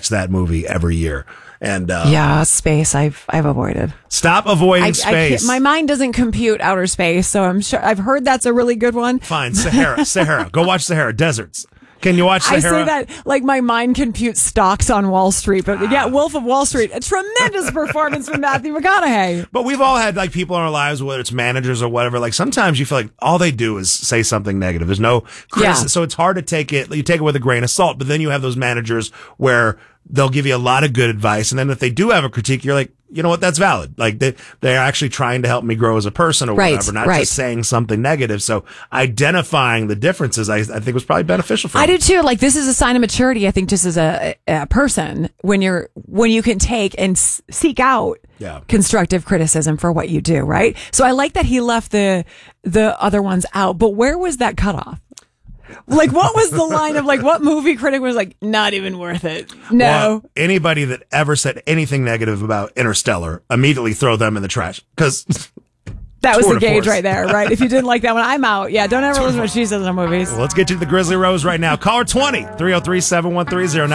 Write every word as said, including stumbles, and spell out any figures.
watch that movie every year. And uh, yeah, space I've I've avoided. Stop avoiding I, I space. can't- my mind doesn't compute outer space, so I'm sure I've heard that's a really good one. Fine, Sahara, Sahara. Go watch Sahara. Deserts. Can you watch Sahara? I say that like my mind computes stocks on Wall Street, but yeah, Wolf of Wall Street, a tremendous performance from Matthew McConaughey. But we've all had like people in our lives, whether it's managers or whatever. Like sometimes you feel like all they do is say something negative. There's no criticism, Yeah. so it's hard to take it. You take it with a grain of salt. But then you have those managers where they'll give you a lot of good advice, and then if they do have a critique, you're like, you know what, that's valid. Like they they're actually trying to help me grow as a person or Right, whatever, not right. just saying something negative. So identifying the differences, I, I think was probably beneficial for I me. do too. Like this is a sign of maturity. I think just as a, a person, when you're when you can take and s- seek out Yeah. constructive criticism for what you do, right? So I like that he left the the other ones out. But where was that cutoff? Like, what was the line of like what movie critic was like, not even worth it? No. Well, anybody that ever said anything negative about Interstellar, immediately throw them in the trash because. That was Tour the de gauge force. right there, right? If you didn't like that one, I'm out. Yeah, don't ever listen to what she says in her movies. Well, let's get to the Grizzly Rose right now. Caller twenty, three oh three, seven one three, oh nine